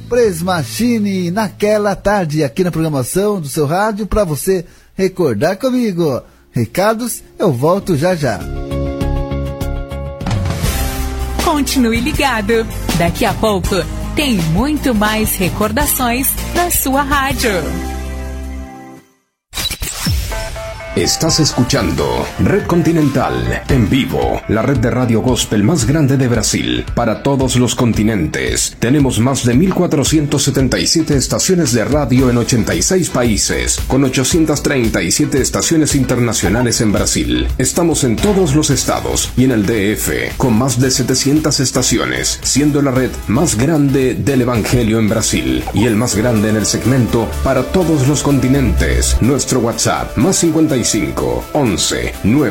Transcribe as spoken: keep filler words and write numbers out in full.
Press Machine naquela tarde aqui na programação do seu rádio para você recordar comigo. Recados, eu volto já já. Continue ligado. Daqui a pouco tem muito mais recordações na sua rádio. Estás escuchando Red Continental en vivo, la red de radio gospel más grande de Brasil, para todos los continentes. Tenemos más de mil cuatrocientas setenta y siete estaciones de radio en ochenta y seis países, con ochocientas treinta y siete estaciones internacionales en Brasil. Estamos en todos los estados y en el D F, con más de setecientas estaciones, siendo la red más grande del Evangelio en Brasil y el más grande en el segmento para todos los continentes. Nuestro WhatsApp, más cincuenta y cinco, once, nueve